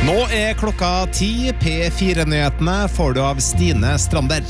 Nå klokka 10, P4-nyhetene får du av Stine Strander.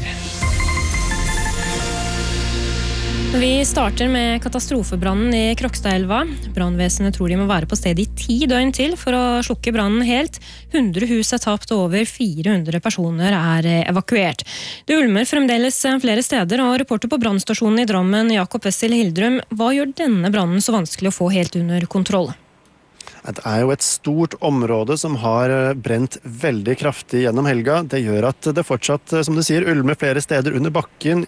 Vi starter med katastrofebrannen i Krokstadelva. Brannvesenet tror de må være på stedet i 10 døgn til for å slukke brannen helt. 100 hus tapt og over 400 personer evakuert. Det ulmer fremdeles flere steder, og reporter på brannstasjonen i Drammen, Jakob Wessel Hildrum, hva gjør denne brannen så vanskelig å få helt under kontroll? Det jo et stort område som har brent veldig kraftig gjennom helga. Det gjør at det fortsatt, som du sier, ulmer flere steder under bakken,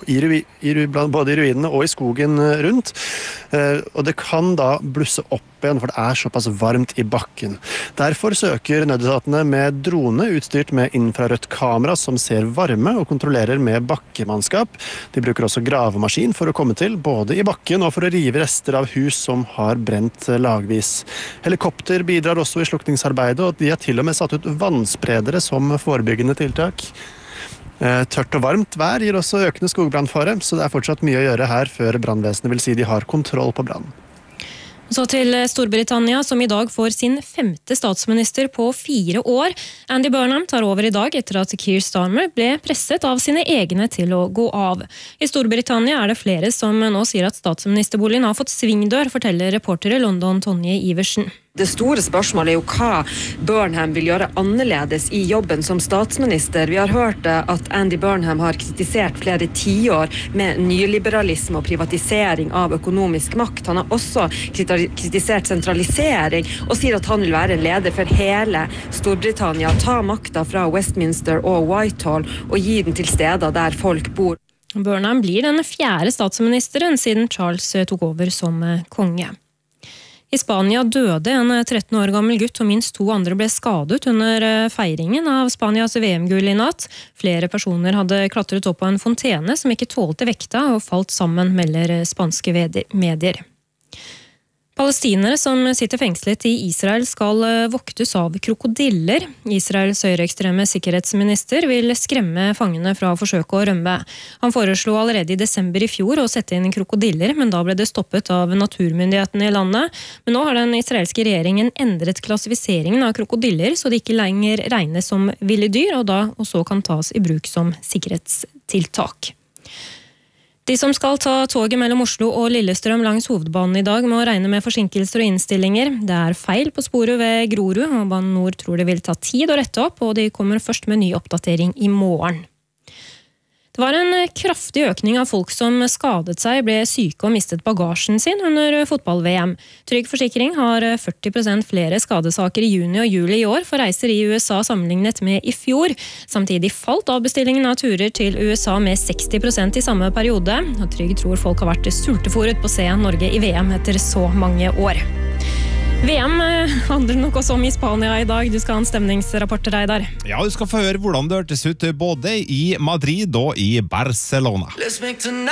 både i ruinene og i skogen rundt. Og det kan da blusse opp igjen, for det såpass varmt i bakken. Derfor søker nødetatene med drone utstyrt med infrarødt kamera som ser varme og kontrollerer med bakkemannskap. De bruker også gravemaskin for å komme til, både i bakken og for å rive rester av hus som har brent lagvis. Helikopter bidrar også i slukningsarbeidet, og de har til og med satt ut vannspredere som forebyggende tiltak. Tørt og varmt vær gir også økende skogbrannfare, så det fortsatt mye å gjøre her før brannvesenet vil si de har kontroll på brann. Så til Storbritannia, som i dag får sin 5. statsminister på 4 år. Andy Burnham tar over i dag etter at Keir Starmer ble presset av sine egne til å gå av. I Storbritannia det flere som nå sier at statsministerboligen har fått svingdør, forteller reporter i London Tonje Iversen. Det store spørsmålet jo hva Burnham vil gjøre annerledes i jobben som statsminister. Vi har hørt at Andy Burnham har kritisert flere tiår med nyliberalisme og privatisering av økonomisk makt. Han har også kritisert sentralisering og sier at han vil være leder for hele Storbritannia, ta makta fra Westminster og Whitehall og gi den til steder der folk bor. Burnham blir den 4. statsministeren siden Charles tok over som konge. I Spania døde en 13 år gammel gutt, og minst 2 andre ble skadet under feiringen av Spanias VM-gull i natt. Flere personer hadde klatret opp på en fontene som ikke tålte vekta og falt sammen, melder spanske medier. Palestinere som sitter fengslet i Israel skal voktes av krokodiller. Israels høyreekstreme sikkerhetsminister vil skremme fangene fra å forsøke å rømme. Han foreslo allerede i desember i fjor å sette inn krokodiller, men da ble det stoppet av naturmyndighetene i landet. Men nå har den israelske regjeringen endret klassifiseringen av krokodiller, så det ikke lenger regnes som ville dyr, og så kan tas i bruk som sikkerhetstiltak. De som skal ta toget mellom Oslo og Lillestrøm langs hovedbanen i dag må regne med forsinkelser og innstillinger. Det feil på sporet ved Grorud, og Bane Nor tror det vil ta tid å rette opp, og de kommer først med ny oppdatering i morgen. Det var en kraftig økning av folk som skadet seg, ble syke og mistet bagasjen sin under fotball-VM. Trygg Forsikring har 40% flere skadesaker i juni og juli i år for reiser i USA sammenlignet med i fjor. Samtidig falt avbestillingen av turer til USA med 60% i samme periode. Og Trygg tror folk har vært sulteforet på å se Norge i VM etter så mange år. VM handler nok også om i Spania i dag. Du skal ha en stemningsrapport, Reidar. Ja, du skal få høre hvordan det hørtes ut både i Madrid og i Barcelona.